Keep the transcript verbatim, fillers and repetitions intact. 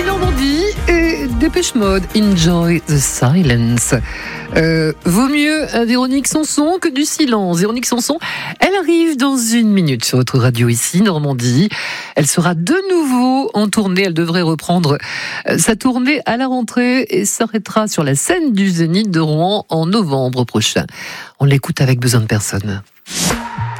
Voici Normandie et Dépêche Mode, Enjoy the Silence. Euh, vaut mieux un Véronique Sanson que du silence. Véronique Sanson, elle arrive dans une minute sur votre radio ici, Normandie. Elle sera de nouveau en tournée. Elle devrait reprendre sa tournée à la rentrée et s'arrêtera sur la scène du Zénith de Rouen en novembre prochain. On l'écoute avec Besoin de personne.